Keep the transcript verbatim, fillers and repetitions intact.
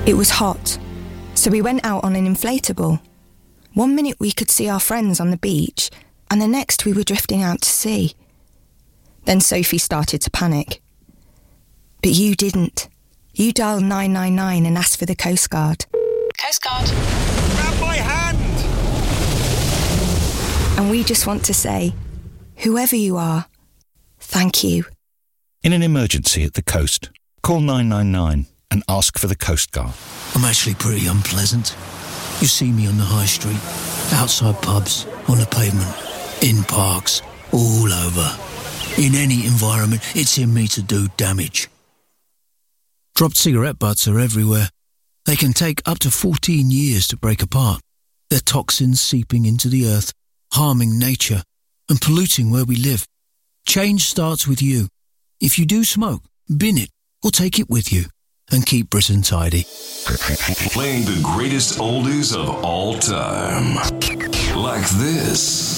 It was hot, so we went out on an inflatable. One minute we could see our friends on the beach, and the next we were drifting out to sea. Then Sophie started to panic. But you didn't. You dialed nine nine nine and asked for the Coast Guard. Coast Guard. Grab my hand! And we just want to say, whoever you are, thank you. In an emergency at the coast, call nine nine nine and ask for the Coast Guard. I'm actually pretty unpleasant. You see me on the high street, outside pubs, on the pavement, in parks, all over. In any environment, it's in me to do damage. Dropped cigarette butts are everywhere. They can take up to fourteen years to break apart. Their toxins seeping into the earth, harming nature and polluting where we live. Change starts with you. If you do smoke, bin it or take it with you and keep Britain tidy. Playing the greatest oldies of all time. Like this.